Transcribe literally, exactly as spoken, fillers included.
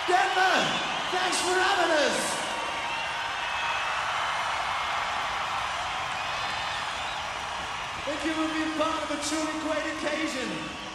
Denver, thanks for having us. Thank you for being part of a truly great occasion.